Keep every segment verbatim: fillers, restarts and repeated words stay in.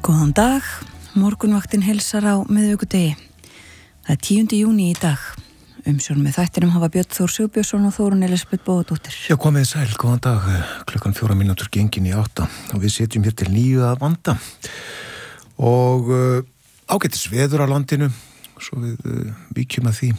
Góðan dag, morgunvaktin heilsar á miðvikudegi. Það er tíundi júní í dag. Umsjón með þættinum hafa Björn Þór Sigbjörnsson og Þórunn Elísabet Bóadóttir. Já, komið sæl, góðan dag, klukkan fjóra mínútur gengin í átta og við sitjum hér til níu að vanda. Og uh, ágætis veður á landinu, svo við uh, víkjum að því.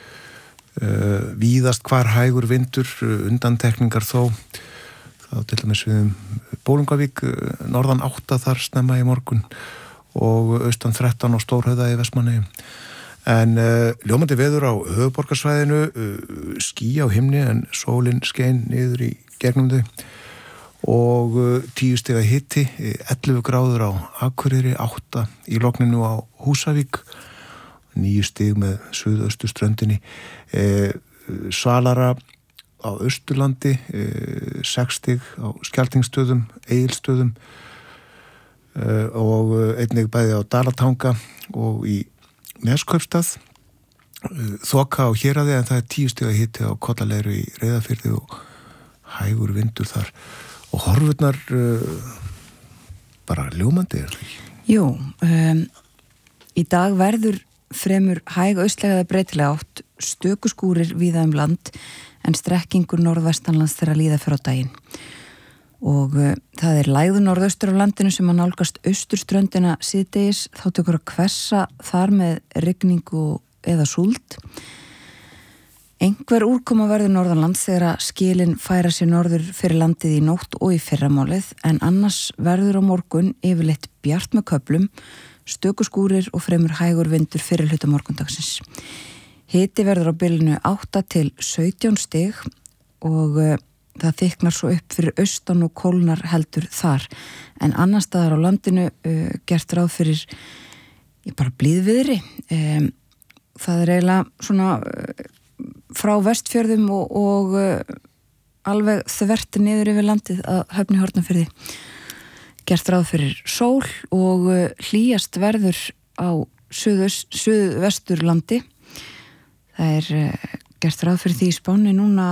Uh, víðast hvar hægur vindur, uh, undantekningar þó. Það til dæmis við um Bólungavík, uh, norðan átta þar snemma í morgun og austan þrettán á Stórhöfða í Vestmannaeyjum. En uh, ljómandi veður á höfuðborgarsvæðinu, uh, ský á himni en sólin skein niður í gegnum þau og uh, tíu stiga hiti, ellefu gráður á Akureyri, átta í logninu á Húsavík, níu stig með suðaustu ströndinni, uh, svalara á Austurlandi, uh, sex stig á Skjaltingstöðum, Egilsstöðum uh, og einnig bæði á Dalatanga og í Neskaupstað, þoka á Héraði en það er tíu stiga hiti á Kollaleiru í Reyðarfirði og hægur vindur þar og horfurnar uh, bara ljómandi er það ekki? Jú, um, í dag verður fremur hæg austlæga eða breytilega átt, stöku skúrir víða um land en strekkingur norðvestanlands þegar líða fyrir á daginn. Og uh, það er lægður norðaustur af landinu sem að nálgast austurströndina síðdegis, þá tekur að hvessa þar með rigningu eða súld. Einhver úrkoma verður norðanlands þegar að skilin færa sér norður fyrir landið í nótt og í fyrramálið, en annars verður á morgun yfirleitt bjart með köflum, stöku skúrir og fremur hægur vindur fyrir hluta morgundagsins. Hiti verður á bilinu átta til sautján stig og uh, það þyknar svo upp fyrir austan og kólnar heldur þar. En annar staðar á landinu uh, gert ráð fyrir ég bara blíðviðri. Um, það er eiginlega svona uh, frá Vestfjörðum og, og uh, alveg þvert niður yfir landið að Höfn í Hornafirði. Gert ráð fyrir sól og uh, hlýjast verður á suðvesturlandi. Það er uh, gert ráð fyrir því í Spáni núna